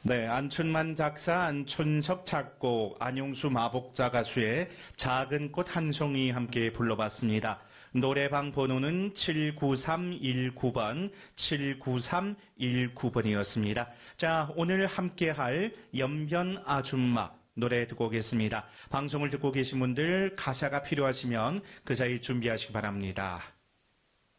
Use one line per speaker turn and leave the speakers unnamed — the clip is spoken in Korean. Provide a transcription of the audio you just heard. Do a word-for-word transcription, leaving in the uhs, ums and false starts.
네, 안춘만 작사, 안춘석 작곡, 안용수 마복자 가수의 작은 꽃 한 송이 함께 불러봤습니다. 노래방 번호는 칠구삼일구 번, 칠구삼일구 번이었습니다. 자, 오늘 함께할 연변 아줌마 노래 듣고 오겠습니다. 방송을 듣고 계신 분들 가사가 필요하시면 그 사이 준비하시기 바랍니다.